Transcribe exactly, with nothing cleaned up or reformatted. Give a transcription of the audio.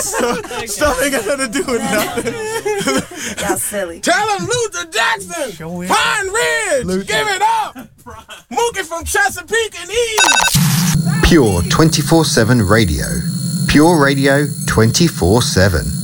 Stuff, stuff ain't got nothing to do with nothing. Y'all silly. Tell him Luther Jackson. Pine Ridge. Luther. Give it up. Mookie from Chesapeake and East. Pure twenty-four seven Radio. Pure Radio twenty-four seven.